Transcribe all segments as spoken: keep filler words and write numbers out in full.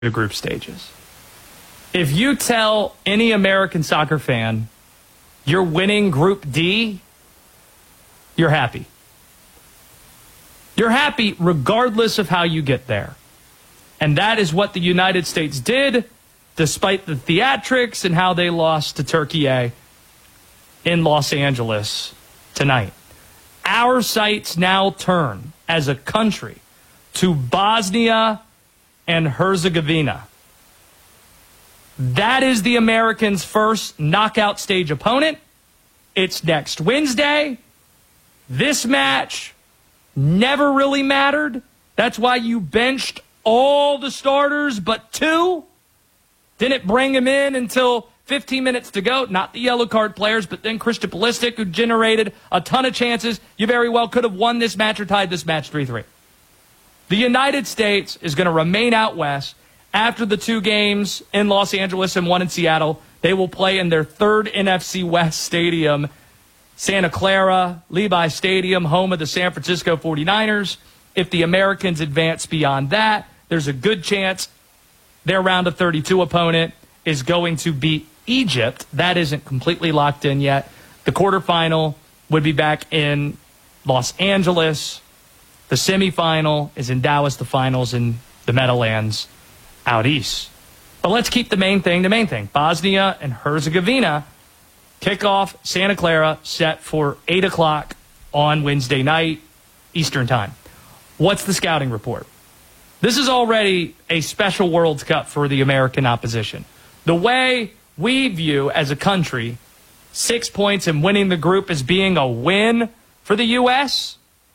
the group stages. If you tell any American soccer fan you're winning Group D, you're happy. You're happy regardless of how you get there. And that is what the United States did, despite the theatrics and how they lost to Turkey in Los Angeles tonight. Our sights now turn as a country to Bosnia and Herzegovina. That is the Americans' first knockout stage opponent. It's next Wednesday. This match never really mattered. That's why you benched all the starters but two. Didn't bring him in until fifteen minutes to go. Not the yellow card players, but then Christian Pulisic, who generated a ton of chances. You very well could have won this match or tied this match three three. The United States is going to remain out west. After the two games in Los Angeles and one in Seattle, they will play in their third N F C West stadium, Santa Clara, Levi Stadium, home of the San Francisco forty-niners. If the Americans advance beyond that, there's a good chance their round of thirty-two opponent is going to beat Egypt. That isn't completely locked in yet. The quarterfinal would be back in Los Angeles. The semifinal is in Dallas. The finals in the Meadowlands out east. But let's keep the main thing the main thing. Bosnia and Herzegovina kickoff Santa Clara set for eight o'clock on Wednesday night, Eastern time. What's the scouting report? This is already a special World Cup for the American opposition. The way we view as a country six points and winning the group as being a win for the U S,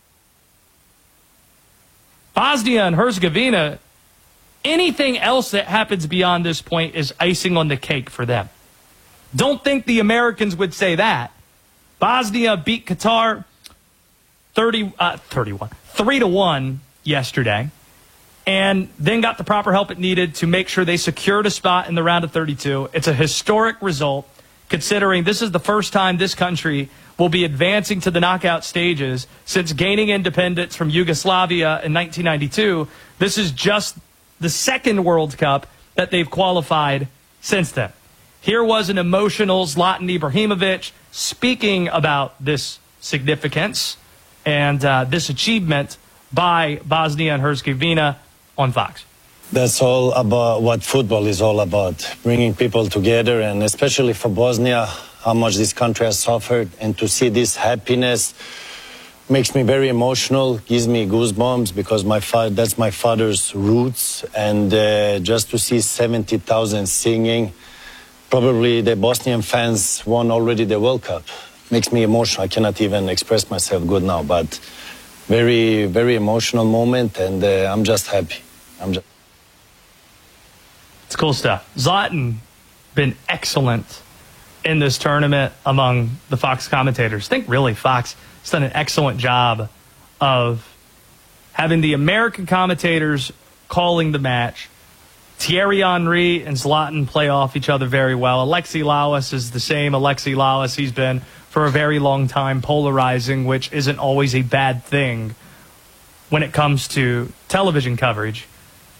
Bosnia and Herzegovina, anything else that happens beyond this point is icing on the cake for them. Don't think the Americans would say that. Bosnia beat Qatar thirty, uh, thirty-one, three to one yesterday, and then got the proper help it needed to make sure they secured a spot in the round of thirty-two. It's a historic result, considering this is the first time this country will be advancing to the knockout stages since gaining independence from Yugoslavia in nineteen ninety-two. This is just the second World Cup that they've qualified since then. Here was an emotional Zlatan Ibrahimovic speaking about this significance and uh, this achievement by Bosnia and Herzegovina on Fox. That's all about what football is all about, bringing people together, and especially for Bosnia, how much this country has suffered, and to see this happiness makes me very emotional, gives me goosebumps, because my fa that's my father's roots, and uh, just to see seventy thousand singing, probably the Bosnian fans won already the World Cup. Makes me emotional. I cannot even express myself good now, but very, very emotional moment, and uh, I'm just happy. I'm just. It's cool stuff. Zlatan been excellent in this tournament among the Fox commentators. I think really Fox has done an excellent job of having the American commentators calling the match. Thierry Henry and Zlatan play off each other very well. Alexi Lalas is the same Alexi Lalas he's been for a very long time, polarizing, which isn't always a bad thing when it comes to television coverage.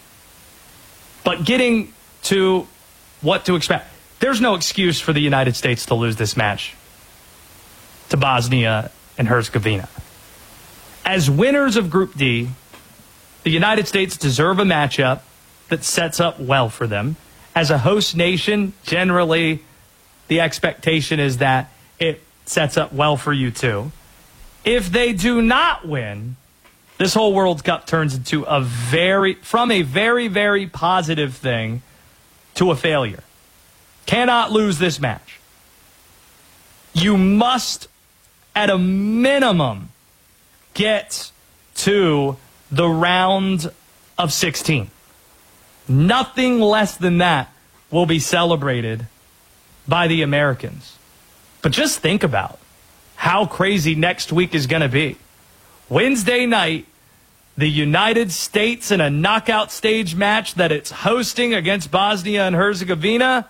But getting to what to expect, there's no excuse for the United States to lose this match to Bosnia and Herzegovina. As winners of Group D, the United States deserve a matchup that sets up well for them. As a host nation, generally, the expectation is that it sets up well for you too. If they do not win, this whole World Cup turns into a very, from a very, very positive thing to a failure. Cannot lose this match. You must, at a minimum, get to the round of sixteen. Nothing less than that will be celebrated by the Americans. But just think about how crazy next week is going to be. Wednesday night, the United States in a knockout stage match that it's hosting against Bosnia and Herzegovina.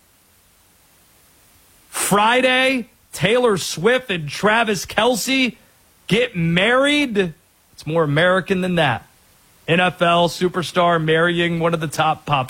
Friday, Taylor Swift and Travis Kelce get married. It's more American than that. N F L superstar marrying one of the top pop